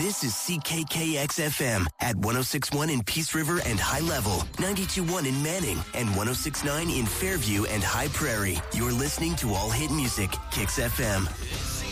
This is CKKX-FM at 106.1 in Peace River and High Level, 92.1 in Manning, and 106.9 in Fairview and High Prairie. You're listening to All Hit Music, Kicks FM.